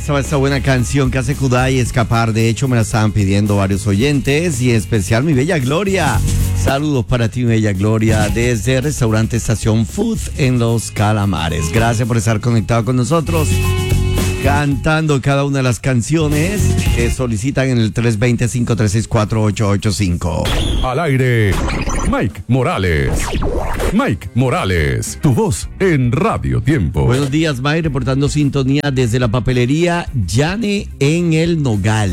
estaba esta buena canción que hace Kudai escapar. De hecho, me la estaban pidiendo varios oyentes y en especial mi bella Gloria. Saludos para ti, mi bella Gloria, desde Restaurante Estación Food en Los Calamares. Gracias por estar conectado con nosotros, cantando cada una de las canciones que solicitan en el 320-536-4885. Al aire, Mike Morales. Mike Morales, tu voz en Radio Tiempo. Buenos días, Mike, reportando sintonía desde la papelería Yane en el Nogal.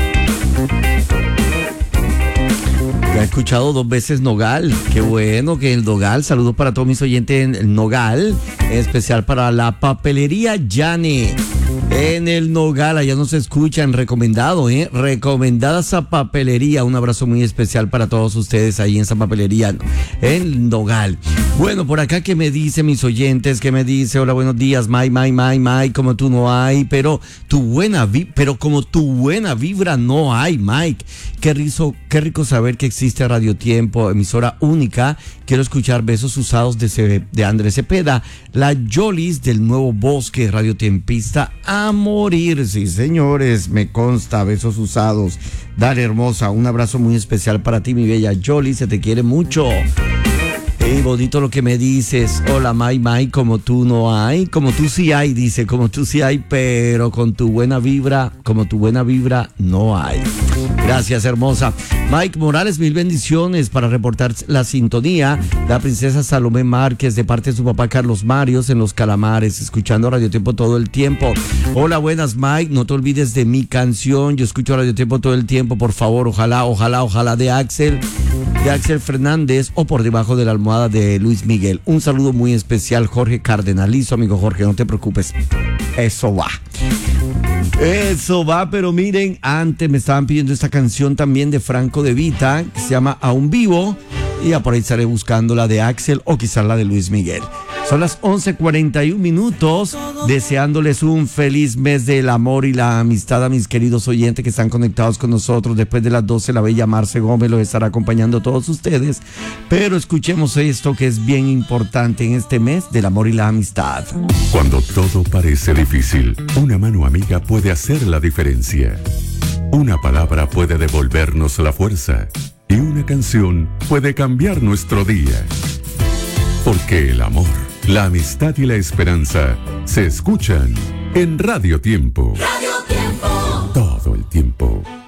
Ya he escuchado 2 veces Nogal. Qué bueno que el Nogal. Saludos para todos mis oyentes en el Nogal. En especial para la papelería Yane en el Nogal. Allá nos escuchan. Recomendado, recomendada esa papelería. Un abrazo muy especial para todos ustedes ahí en esa papelería en Nogal. Bueno, por acá, ¿qué me dicen mis oyentes? ¿Qué me dice? Hola, buenos días, Mike, como tú no hay, pero como tu buena vibra no hay, Mike. Qué rico saber que existe Radio Tiempo, emisora única. Quiero escuchar besos usados de Andrés Cepeda, la Yolis del Nuevo Bosque, radiotiempista a morir. Sí, señores, me consta, besos usados. Dale, hermosa, un abrazo muy especial para ti, mi bella Yolis, se te quiere mucho. Hey, bonito lo que me dices. Hola, Mike, como tú no hay. Como tú sí hay, dice, como tú sí hay, pero con tu buena vibra, no hay. Gracias, hermosa. Mike Morales, mil bendiciones para reportar la sintonía. La princesa Salomé Márquez, de parte de su papá Carlos Marios en Los Calamares, escuchando Radio Tiempo todo el tiempo. Hola, buenas, Mike. No te olvides de mi canción. Yo escucho Radio Tiempo todo el tiempo, por favor. Ojalá de Axel Fernández o por debajo de la almohada de Luis Miguel. Un saludo muy especial, Jorge Cardenalizo, amigo Jorge, no te preocupes. Eso va, pero miren, antes me estaban pidiendo esta canción también de Franco De Vita, que se llama Aún Vivo, y ya por ahí estaré buscando la de Axel o quizás la de Luis Miguel. Son las 11:41, deseándoles un feliz mes del amor y la amistad a mis queridos oyentes que están conectados con nosotros. Después de las 12, la bella Marce Gómez los estará acompañando a todos ustedes. Pero escuchemos esto que es bien importante en este mes del amor y la amistad. Cuando todo parece difícil, una mano amiga puede hacer la diferencia. Una palabra puede devolvernos la fuerza y una canción puede cambiar nuestro día. Porque el amor, la amistad y la esperanza se escuchan en Radio Tiempo. Radio Tiempo. Todo el tiempo.